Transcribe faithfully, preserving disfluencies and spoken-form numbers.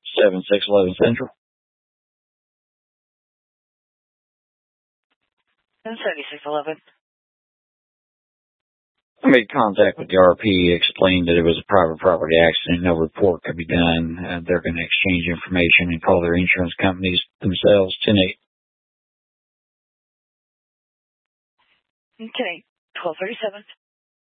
seven six eleven Central. seventy-six eleven. I made contact with the R P, explained that it was a private property accident, no report could be done. Uh, they're going to exchange information and call their insurance companies themselves. ten eight. ten eight, twelve thirty-seven.